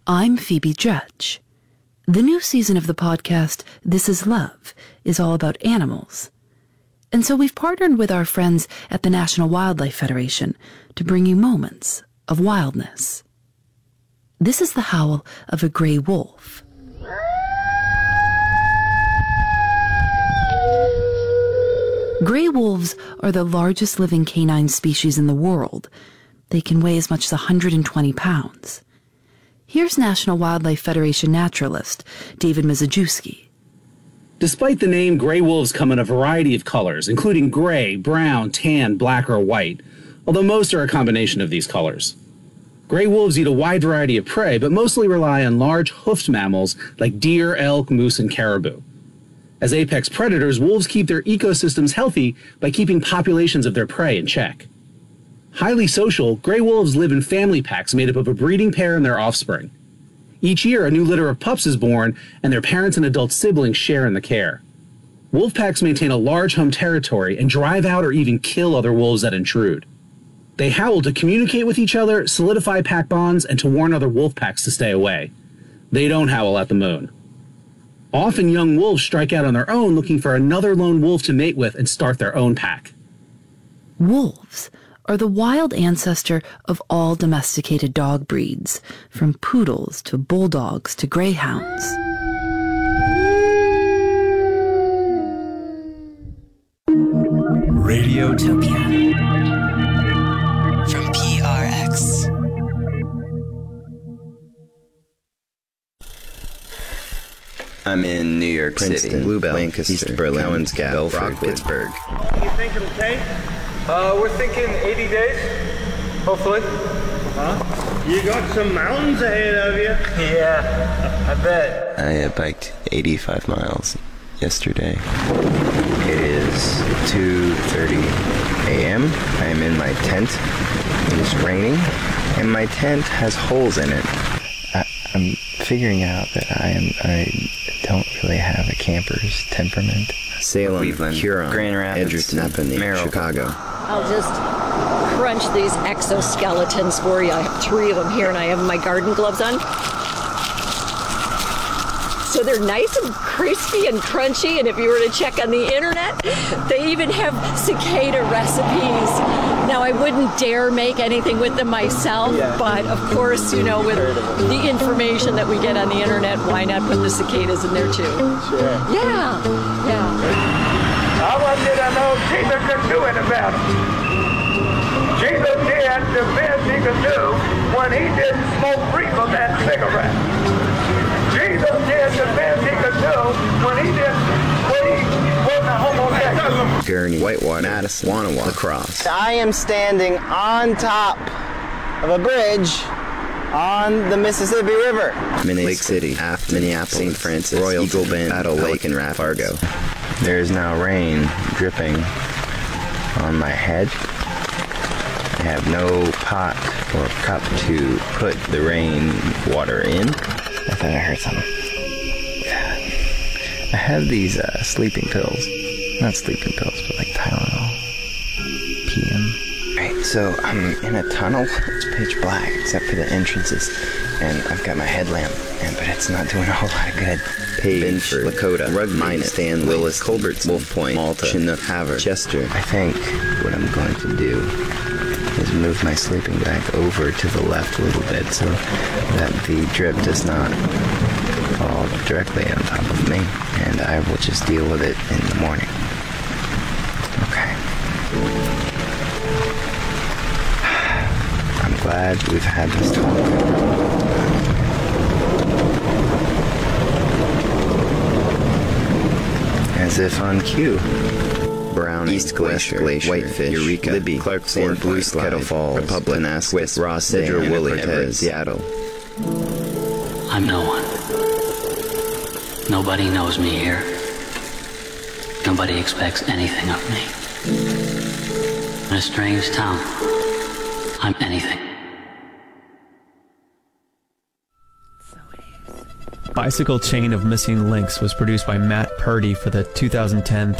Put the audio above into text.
I'm Phoebe Judge. The new season of the podcast, This Is Love, is all about animals. And so we've partnered with our friends at the National Wildlife Federation to bring you moments of wildness. This is the howl of a gray wolf. Gray wolves are the largest living canine species in the world. They can weigh as much as 120 pounds. Here's National Wildlife Federation naturalist David Mizejewski. Despite the name, gray wolves come in a variety of colors, including gray, brown, tan, black, or white, although most are a combination of these colors. Gray wolves eat a wide variety of prey, but mostly rely on large hoofed mammals like deer, elk, moose, and caribou. As apex predators, wolves keep their ecosystems healthy by keeping populations of their prey in check. Highly social, gray wolves live in family packs made up of a breeding pair and their offspring. Each year, a new litter of pups is born, and their parents and adult siblings share in the care. Wolf packs maintain a large home territory and drive out or even kill other wolves that intrude. They howl to communicate with each other, solidify pack bonds, and to warn other wolf packs to stay away. They don't howl at the moon. Often young wolves strike out on their own looking for another lone wolf to mate with and start their own pack. Wolves are the wild ancestor of all domesticated dog breeds, from poodles to bulldogs to greyhounds. Radiotopia from PRX. I'm in New York Princeton, City, Bluebell, Lancaster, East Berlin, Cowan's Gap, Rockford, Pittsburgh. You think it'll take? We're thinking 80 days, hopefully. You got some mountains ahead of you. Yeah, I bet. I biked 85 miles yesterday. It is 2:30 a.m. I am in my tent. It is raining, and my tent has holes in it. I'm figuring out that I don't really have a camper's temperament. Salem, Cleveland, Huron, Grand Rapids, Edgerton, Merrill, Chicago. I'll just crunch these exoskeletons for you. I have 3 of them here, and I have my garden gloves on. So they're nice and crispy and crunchy, and if you were to check on the internet, they even have cicada recipes. Now, I wouldn't dare make anything with them myself, but of course, you know, with the information that we get on the internet, why not put the cicadas in there too? Sure. Yeah. How much did I know Jesus could do it about it? Jesus did the best he could do when he didn't smoke reefer and cigarettes. Jesus did the best he could do when he wasn't a homosexual. Gurney, Whitewater, Madison, Wanaway, La Crosse. I am standing on top of a bridge on the Mississippi River. Lake City, Afton, Minneapolis, St. Francis, Royal, Eagle Bend, Battle Lake, and Fargo. There is now rain dripping on my head. I have no pot or cup to put the rain water in. I thought I heard something. I have these sleeping pills. Not sleeping pills, but like Tylenol. PM. Right, so I'm in a tunnel. It's pitch black except for the entrances. And I've got my headlamp, but it's not doing a whole lot of good. Page, Binford, Lakota, Rugby, Stanley, Willis, Culbertson, Wolf Point, Malta, Chinook, Havre, Chester. I think what I'm going to do is move my sleeping bag over to the left a little bit so that the drip does not fall directly on top of me, and I will just deal with it in the morning. Okay. I'm glad we've had this talk. As if on cue. Browning, East Glacier, Whitefish, Eureka, Libby, Clarkson, Blue Slide, Kettle Falls, Republic, Swiss, Ross, Cedar, Diana, Woolly, Cortez, Seattle. I'm no one. Nobody knows me here. Nobody expects anything of me. In a strange town, I'm anything. Bicycle Chain of Missing Links was produced by Matt Purdy for the 2010